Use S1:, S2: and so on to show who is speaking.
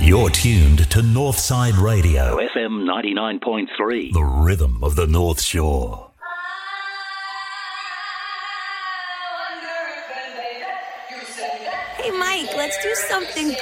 S1: You're tuned to Northside Radio,
S2: FM 99.3.
S1: the rhythm of the North Shore.
S3: Hey, Mike, let's do something